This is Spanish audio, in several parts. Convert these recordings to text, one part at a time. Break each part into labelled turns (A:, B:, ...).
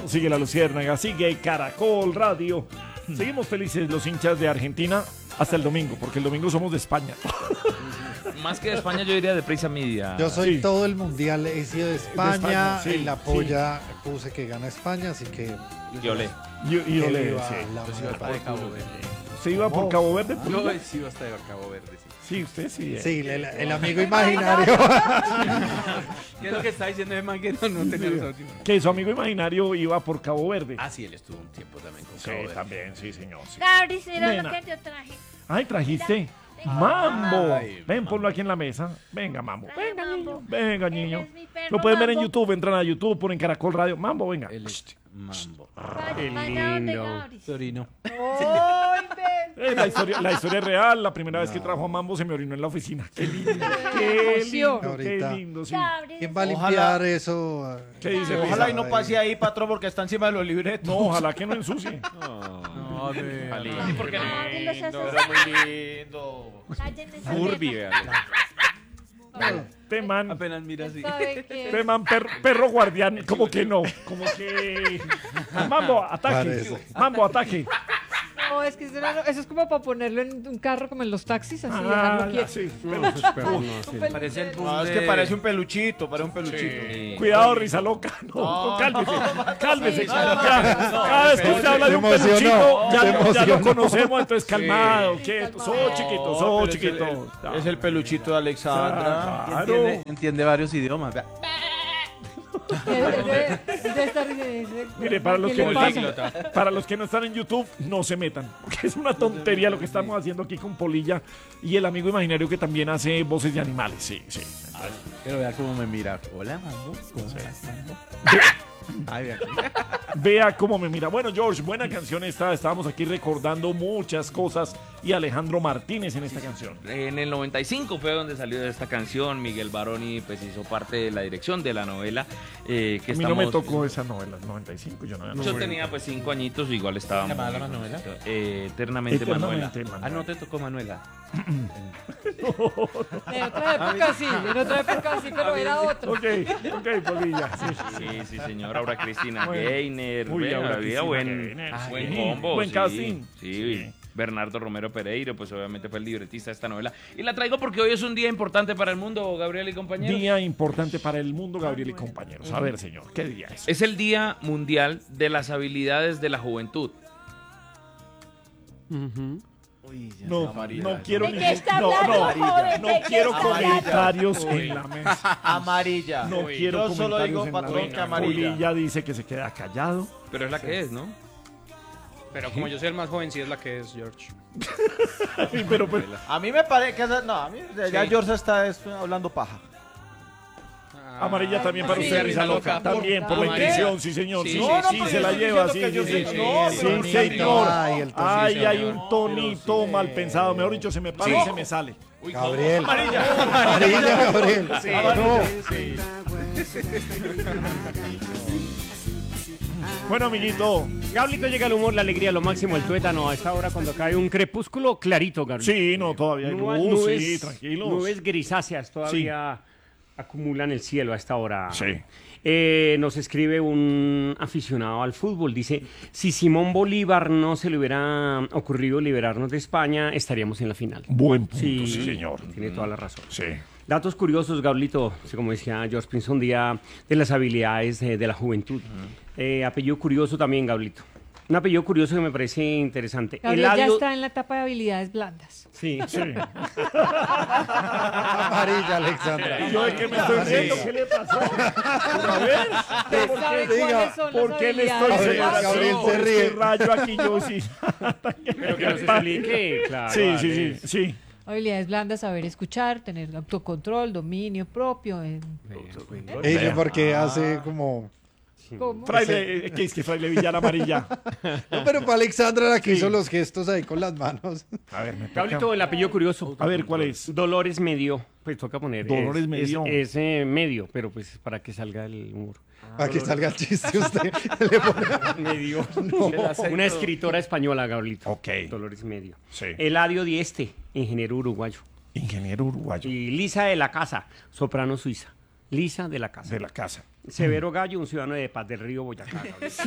A: sigue La Luciérnaga, sigue Caracol Radio. Seguimos felices los hinchas de Argentina hasta el domingo, porque el domingo somos de España.
B: Más que de España, yo diría de Prisa Media.
C: Yo soy
A: Sí.
C: todo el mundial, he sido de España,
A: sí,
C: en la polla puse que gana España, así que
B: Yo le.
A: Y
C: que
A: ole,
C: viva
A: sí.
C: la
D: Yo sí
C: mano
D: iba
C: de
D: de Cabo Verde.
A: ¿Se iba por Cabo Verde?
D: Yo sí iba hasta de Cabo Verde, sí.
A: Sí, usted sí.
C: Sí, el amigo imaginario.
D: ¿Qué es lo que está diciendo ese man que no tenía los últimos?
A: Que su amigo imaginario iba por Cabo Verde.
D: Ah, sí, él estuvo un tiempo también con
A: Sí,
D: Cabo Verde.
A: también, sí, señor. Sí.
E: Gabri, ¿será lo
A: Nena.
E: que yo traje?
A: Ay, trajiste Mambo.
D: Ay,
A: Ven,
D: Mambo.
A: ponlo aquí en la mesa. Venga, Mambo.
E: Traje
A: Venga,
E: Mambo.
A: niño. Venga,
E: Él
A: niño.
E: es mi perro
A: Lo pueden ver en
E: Mambo.
A: YouTube. Entran a YouTube, ponen Caracol Radio. Mambo, venga.
D: Él es Mambo.
E: Vaya donde Gabri.
D: Torino.
E: ¡Ay, ven!
A: La historia es real. La primera vez que trajo a Mambo se me orinó en la oficina. Qué lindo. Qué lindo. Qué
C: Ahorita.
A: lindo, sí.
E: Gabri,
C: ¿Quién va a
F: Ojalá.
C: limpiar eso?
A: ¿Qué dice
F: Ojalá
A: Pisa?
F: y no pase ahí, patrón, porque está encima de los libretos.
A: No, ojalá que no ensucie.
D: No,
B: ¿Y por qué no?
E: Gabri, los haces.
F: Era muy lindo.
E: Cállenme esa
B: Furby,
E: vieja.
B: véale.
A: Este man,
D: apenas mira así.
E: ¿Sabe qué?
A: este man perro guardián. Como que no. Como que. Mambo, ataque.
C: Parece.
A: Mambo, ataque.
G: No, es que eso es como para ponerlo en un carro como en los taxis, así
A: Ah,
G: dejarlo quieto.
A: sí.
D: Parece el
F: No, es que parece un peluchito, parece un peluchito.
B: Sí.
A: Cuidado, risa loca. No, cálmese. Cálmese.
E: Sí,
A: Cada vez que usted habla de un
C: Se emocionó,
A: peluchito,
C: se
A: ya lo
C: emocionó.
A: conocemos, entonces calmado, quieto.
E: calmado.
A: Soy chiquito,
F: No,
A: soy
F: pero
A: chiquito.
F: Es el peluchito de Alexandra.
A: Claro.
D: Entiende varios idiomas. Vea.
G: De esta risa dice,
A: Mire, para los,
G: ¿qué
A: que
G: le
A: no
G: pasa?
A: están, para los que no están en YouTube, no se metan. Porque es una tontería lo que estamos haciendo aquí con Polilla y el amigo imaginario que también hace voces de animales. Sí, sí.
D: Pero vea cómo me mira. Hola, Mambo. ¿Cómo estás, Mambo? Ay, vea.
A: Vea cómo me mira. Bueno, George, buena canción esta. Estábamos aquí recordando muchas cosas y Alejandro Martínez en esta canción.
B: En el 95 fue donde salió esta canción. Miguel Baroni pues hizo parte de la dirección de la novela. Que
A: A mí no me
B: estamos-
A: tocó esa novela, 95. Yo no
B: Yo tenía pues 5 añitos, igual estaba
D: ¿Se llamaba
B: muy-
D: la novela?
B: Eternamente Manuela.
A: Eternamente,
D: Ah, no te tocó Manuela.
G: En otra época sí, en otra época sí, pero era otro.
A: Ok, Polilla. Sí.
B: Sí, sí, señor. Aura Cristina
A: Bueno.
B: Gainer.
A: Uy,
B: vea,
A: Aura
B: había
A: Cristina
B: buen,
A: Gainer,
B: buen
A: sí.
B: combo.
A: Buen
B: sí,
A: casting.
B: Sí.
A: Sí.
B: Bernardo Romero Pereiro, pues obviamente fue el libretista de esta novela. Y la traigo porque hoy es un día importante para el mundo, Gabriel y compañeros.
A: Día importante para el mundo, Gabriel y compañeros. A ver, señor, ¿qué día es?
B: Es el Día Mundial de las Habilidades de la Juventud.
A: No, no quiero
E: ¿De
A: ni
E: qué está
A: no,
E: hablando,
A: no,
E: joven?
A: no
E: ¿De qué
A: quiero
E: está hablando?
A: comentarios en la mesa.
F: Amarilla.
A: No quiero
F: Yo solo
A: comentarios
F: digo,
A: en la
F: patrón,
A: mesa.
F: que amarilla.
A: Polilla dice que se queda callado.
B: Pero es la que es, ¿no?
H: Pero como yo soy el más joven, sí es la que es George.
A: Pero pues,
F: A mí me parece que no, a mí ya George está hablando paja.
A: amarilla también para
H: sí,
A: usted, risa
H: risa
A: loca.
H: loca.
A: También, por la
H: Amarilla.
A: intención, sí, señor. Sí,
H: Sí,
A: sí,
H: no,
A: sí,
F: pero
A: se
F: yo
A: la
F: estoy
A: lleva, sí,
F: diciendo
A: sí,
F: que
A: sí.
F: yo
A: Sí,
F: soy-
A: sí, señor.
C: Ay, el toncito.
A: Ay, hay un tonito mal pensado. Mejor dicho, se me para y se me sale.
C: Gabriel.
F: Amarilla.
C: Amarilla, Gabriel. No.
A: Bueno, amiguito.
H: Gablito llega el humor, la alegría, lo máximo, el tuétano. A esta hora cuando cae un crepúsculo clarito, Gablito.
A: Sí, no, todavía hay luz, sí,
H: Nubes,
A: tranquilos.
H: nubes grisáceas todavía acumulan el cielo a esta hora.
A: Sí.
H: Nos escribe un aficionado al fútbol. Dice, si Simón Bolívar no se le hubiera ocurrido liberarnos de España, estaríamos en la final.
A: Buen punto, sí, señor.
H: Tiene toda la razón.
A: Sí.
H: Datos curiosos, Gablito, como decía George Prince, un día de las habilidades de la juventud. Apellido curioso también, Gablito. Un apellido curioso que me parece interesante.
G: Gabriel ya
H: Eladio-
G: está en la etapa de habilidades blandas.
H: Sí.
A: Sí.
C: Amarilla, Alexandra.
A: ¿Yo de qué me estoy riendo? ¿Qué le pasó? Pero a ver,
G: ¿Usted sabe cuáles son
A: ¿por
G: las
A: qué le estoy
G: habilidades?
C: Gabriel
A: señalando
C: se ríe.
A: este rayo aquí? Yo sí.
H: Pero que nos explique, claro.
A: Sí,
H: vale.
A: sí, sí, sí.
G: Habilidades blandas, saber escuchar, tener autocontrol, dominio propio.
C: Ella porque hace como...
G: ¿Cómo?
A: Fraile, ¿qué es que Fraile Villar Amarilla?
C: No, pero para Alexandra la que hizo los gestos ahí con las manos.
A: A ver, me
H: Gablito, el apellido curioso.
A: A ver, ¿cuál es?
H: Dolores Medio. Pues toca poner.
A: Dolores Medio.
H: Es medio, pero pues para que salga el humor.
C: Para que salga el chiste usted. Le pone...
H: Medio. Una escritora española, Gablito.
A: Ok.
H: Dolores Medio.
A: Sí.
H: Eladio Dieste, ingeniero uruguayo.
A: Ingeniero uruguayo
H: Y Lisa de la Casa, soprano suiza. Lisa de la Casa.
A: de la casa.
H: Severo Gallo, un ciudadano de Paz del Río, Boyacá. Gabriel.
G: ¿Por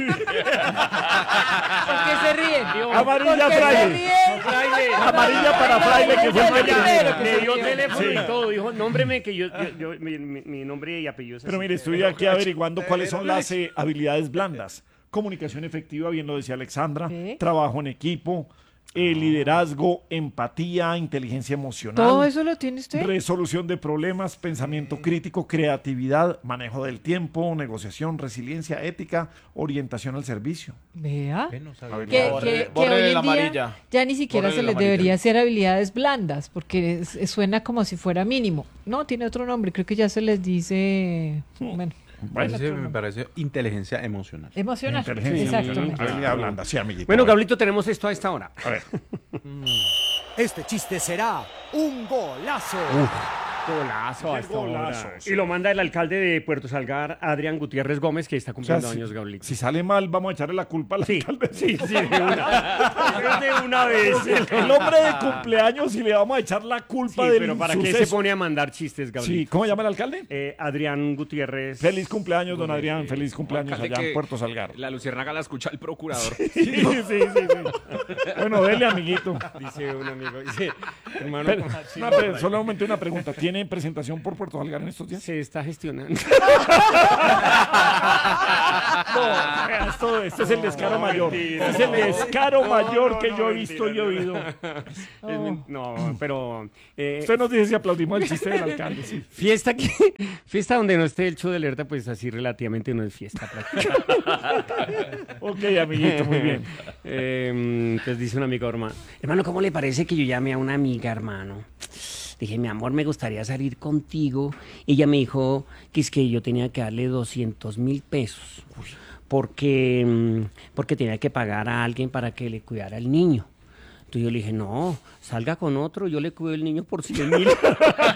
G: qué se ríen?
A: Amarilla
G: ¿Por qué se
A: Fraile.
G: ríen?
A: Amarilla para Fraile, que fue el primero.
H: Le dio teléfono y todo, dijo, nómbreme que mi nombre y apellido es
A: Pero
H: así.
A: mire, estoy aquí averiguando cuáles son las habilidades blandas. Comunicación efectiva, bien lo decía Alexandra,
G: ¿Sí?
A: trabajo en equipo, liderazgo, empatía, inteligencia emocional.
G: ¿Todo eso lo tiene usted?
A: Resolución de problemas, pensamiento crítico, creatividad, manejo del tiempo, negociación, resiliencia, ética, orientación al servicio.
G: Vea.
D: No sabía.
G: Que
F: Bórrele
G: hoy en
F: la
G: día
F: amarilla.
G: ya ni siquiera
F: Bórrele
G: se
F: la
G: les
F: amarilla.
G: debería hacer habilidades blandas, porque suena como si fuera mínimo. No, tiene otro nombre, creo que ya se les dice, bueno,
A: Bueno,
D: Ese me parece inteligencia emocional.
G: emocional.
A: inteligencia
G: Exactamente.
A: habilidad blanda, sí, amiguito.
H: Bueno,
A: A ver.
H: Gablito, tenemos esto a esta hora.
A: A ver.
I: Este chiste será un golazo.
H: Golazo, a
A: Qué
H: esta hora.
A: golazo, sí.
H: Y lo manda el alcalde de Puerto Salgar, Adrián Gutiérrez Gómez, que está
A: O sea,
H: cumpliendo años, Gablito.
A: si sale mal, vamos a echarle la culpa al alcalde.
H: Sí, de una. De una vez.
A: El hombre de cumpleaños y le vamos a echar la
H: Sí,
A: culpa del
H: pero ¿para qué se
A: suceso.
H: pone a mandar chistes, Gablito?
A: Sí, ¿cómo llama el alcalde?
H: Adrián Gutiérrez.
A: Feliz cumpleaños, don Adrián. Feliz cumpleaños
B: Alcalde
A: allá en
B: que
A: Puerto Salgar.
B: La luciérnaga la escucha el procurador.
A: Sí. Bueno, dele, amiguito.
H: Dice un amigo, dice, hermano,
A: Pero, solamente una pregunta. ¿Tiene presentación por Puerto Salgar en estos días?
H: se está gestionando.
A: No, esto es el descaro mayor. Es el descaro mayor que yo he visto y oído.
H: No, pero
A: Usted nos dice si aplaudimos el chiste del alcalde. Sí.
H: fiesta fiesta donde no esté el show de alerta, pues así relativamente no es fiesta prácticamente.
A: Ok, amiguito, muy bien.
H: Entonces dice un amigo, hermano, ¿cómo le parece que yo llame a una amiga, hermano? Dije, mi amor, me gustaría salir contigo. Y ella me dijo que es que yo tenía que darle 200.000 pesos porque tenía que pagar a alguien para que le cuidara al niño. Entonces yo le dije, no, salga con otro, yo le cuido el niño por 100.000.